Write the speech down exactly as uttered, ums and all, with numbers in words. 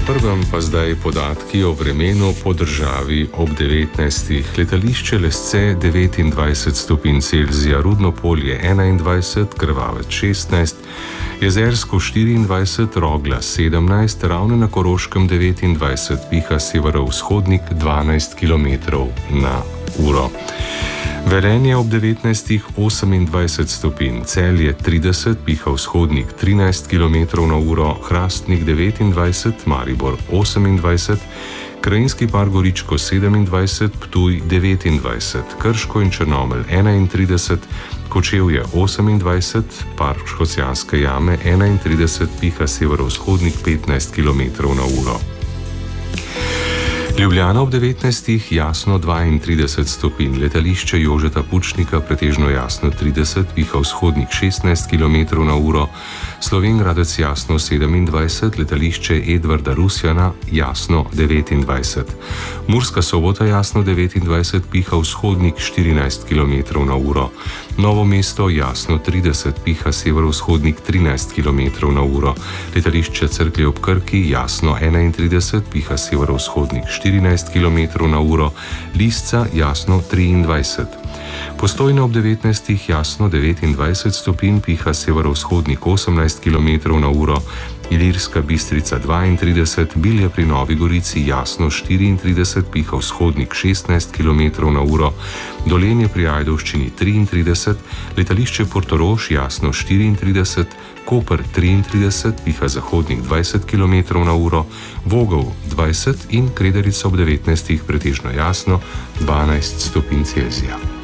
prvem pa zdaj podatki o vremenu po državi ob devetnajstih. Letališče Lesce devetindvajset stopinj Celzija, Rudno Polje enaindvajset, Krvavec šestnajst, Jezersko štiriindvajset, Rogla sedemnajst, Ravne na Koroškem devetindvajset, piha severovzhodnik dvanajst kilometrov na uro. Velenje ob devetnajstih osemindvajset stopinj, Celje trideset, piha vzhodnik trinajst kilometrov na uro, Hrastnik devetindvajset, Maribor osemindvajset, Krajinski Par Goričko sedemindvajset, Ptuj devetindvajset, Krško in Črnomelj enaintrideset, Kočevje osemindvajset, Park Škocjanske jame enaintrideset, piha severovzhodnik petnajst kilometrov na uro. Ljubljana ob devetnajstih jasno dvaintrideset stopinj, letališče Jožeta Pučnika pretežno jasno trideset, piha vzhodnik šestnajst kilometrov na uro, Slovenj Gradec jasno sedemindvajset, letališče Edvarda Rusjana jasno devetindvajset, Murska Sobota jasno devetindvajset, piha vzhodnik štirinajst kilometrov na uro, Novo mesto jasno trideset, piha severovzhodnik trinajst kilometrov na uro, letališče Cerklje ob Krki jasno enaintrideset, piha severovzhodnik štirinajst kilometrov na uro, Lisca jasno triindvajset. Postojna ob devetnajstih jasno devetindvajset stopinj, piha severovzhodnik osemnajst kilometrov na uro, Ilirska Bistrica dvaintrideset, Bilje pri Novi Gorici jasno štiriintrideset, piha vzhodnik šestnajst kilometrov na uro, Dolenje pri Ajdovščini triintrideset, letališče Portorož jasno štiriintrideset, Koper triintrideset, piha zahodnik dvajset kilometrov na uro, Vogel dvajset in Kredarica ob devetnajstih pretežno jasno dvanajst stopinj Celzija.